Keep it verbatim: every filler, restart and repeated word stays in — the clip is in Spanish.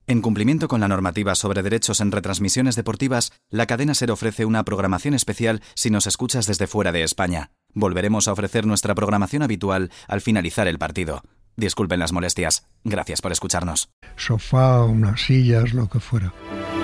En cumplimiento con la normativa sobre derechos en retransmisiones deportivas, la cadena SER ofrece una programación especial si nos escuchas desde fuera de España. Volveremos a ofrecer nuestra programación habitual al finalizar el partido. Disculpen las molestias. Gracias por escucharnos. Sofá, unas sillas, lo que fuera.